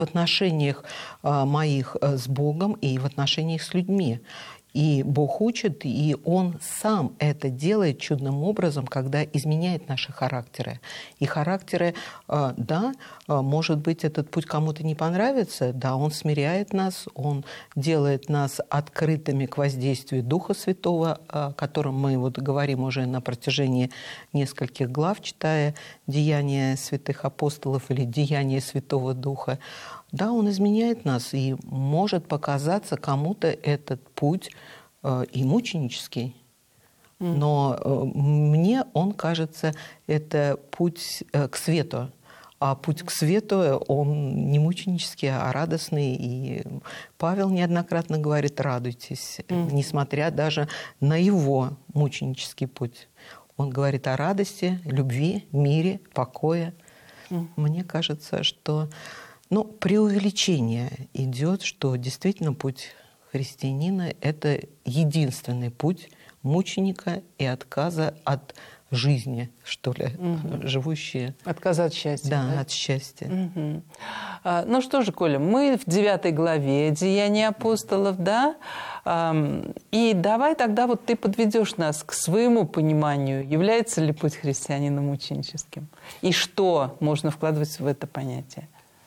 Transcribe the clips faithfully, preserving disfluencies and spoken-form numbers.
в отношениях моих с Богом и в отношениях с людьми. И Бог учит, и Он сам это делает чудным образом, когда изменяет наши характеры. И характеры, да, может быть, этот путь кому-то не понравится, да, Он смиряет нас, Он делает нас открытыми к воздействию Духа Святого, о котором мы вот говорим уже на протяжении нескольких глав, читая «Деяния святых апостолов» или «Деяния Святого Духа». Да, он изменяет нас, и может показаться кому-то этот путь э, и мученический. Но э, мне он кажется, это путь э, к свету. А путь к свету, он не мученический, а радостный. И Павел неоднократно говорит: радуйтесь, mm. несмотря даже на его мученический путь. Он говорит о радости, любви, мире, покое. Mm. Мне кажется, что... Ну, преувеличение идет, что действительно путь христианина – это единственный путь мученика и отказа от жизни, что ли, угу. живущие. Отказа от счастья. Да, да? от счастья. Угу. А, ну что же, Коля, мы в девятой главе «Деяния апостолов», да? А, и давай тогда вот ты подведешь нас к своему пониманию, является ли путь христианина мученическим, и что можно вкладывать в это понятие.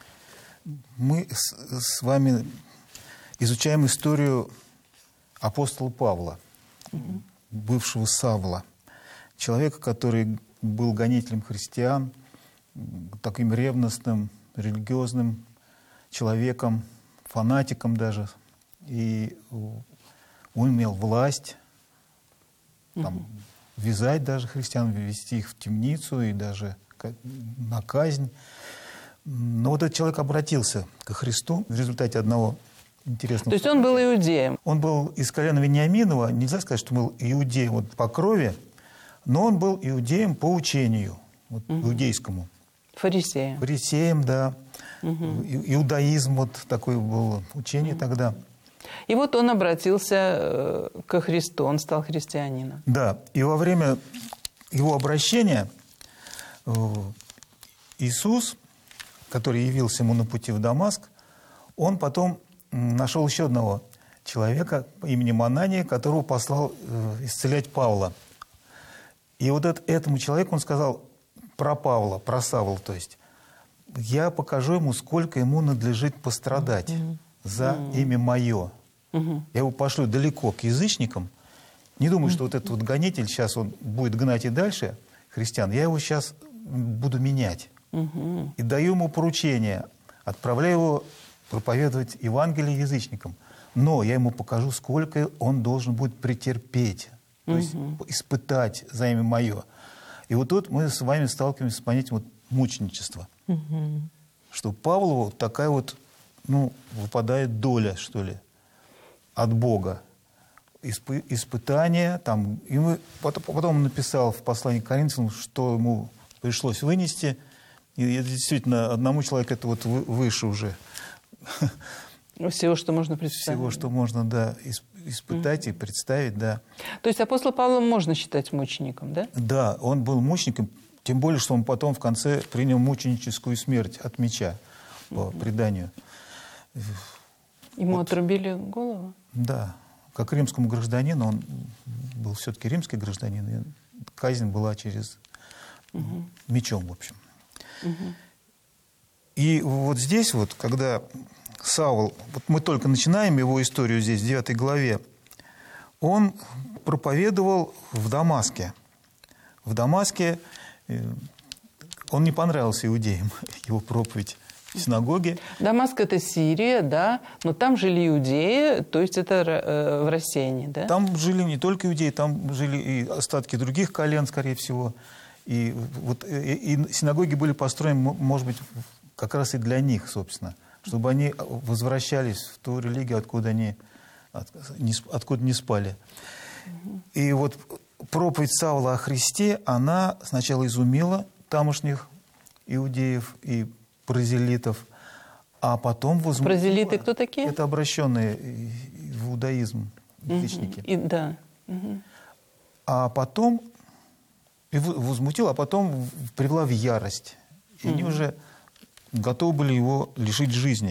Мы с, с вами изучаем историю апостола Павла, угу. бывшего Савла, человека, который был гонителем христиан, таким ревностным, религиозным человеком, фанатиком даже. И он имел власть там, угу. вязать даже христиан, ввести их в темницу и даже на казнь. Но вот этот человек обратился ко Христу в результате одного интересного... То есть он был иудеем? Он был из колена Вениаминова. Нельзя сказать, что он был иудеем вот, по крови, но он был иудеем по учению, вот, угу. иудейскому. Фарисеем. Фарисеем, да. Угу. Иудаизм, вот такое было учение угу. тогда. И вот он обратился ко Христу, он стал христианином. Да, и во время его обращения Иисус, который явился ему на пути в Дамаск, он потом нашел еще одного человека по имени Манания, которого послал исцелять Павла. И вот это, этому человеку он сказал про Павла, про Савла, то есть, я покажу ему, сколько ему надлежит пострадать mm-hmm. за mm-hmm. имя мое. Mm-hmm. Я его пошлю далеко к язычникам. Не думаю, mm-hmm. что вот этот вот гонитель сейчас он будет гнать и дальше христиан. Я его сейчас буду менять. Угу. И даю ему поручение, отправляю его проповедовать Евангелие язычникам. Но я ему покажу, сколько он должен будет претерпеть, то угу. есть испытать за имя мое. И вот тут мы с вами сталкиваемся с понятием вот мученичества. Угу. Что Павлу такая вот, ну, выпадает доля, что ли, от Бога. Испы- испытания, там, и мы, потом, потом он написал в послании к Коринфянам, что ему пришлось вынести. И это действительно одному человеку это вот выше уже. Всего, что можно представить. Всего, что можно, да, испытать mm-hmm. и представить, да. То есть апостола Павла можно считать мучеником, да? Да, он был мучеником, тем более, что он потом в конце принял мученическую смерть от меча по mm-hmm. преданию. Ему вот. Отрубили голову? Да, как римскому гражданину, он был все-таки римский гражданин, и казнь была через mm-hmm. мечом, в общем. Угу. И вот здесь вот, когда Савл, вот мы только начинаем его историю здесь, в девятой главе, он проповедовал в Дамаске. В Дамаске он не понравился иудеям, его проповедь в синагоге. Дамаск – это Сирия, да, но там жили иудеи, то есть это в рассеянии, да? Там жили не только иудеи, там жили и остатки других колен, скорее всего. И, вот, и, и синагоги были построены, может быть, как раз и для них, собственно, чтобы они возвращались в ту религию, откуда они от, не, откуда не спали. Угу. И вот проповедь Савла о Христе, она сначала изумила тамошних иудеев и прозелитов, а потом возмутила. Прозелиты кто такие? Это обращенные в иудаизм язычники. Угу. И, да. Угу. А потом... И возмутила, а потом привела в ярость. И mm-hmm. они уже готовы были его лишить жизни.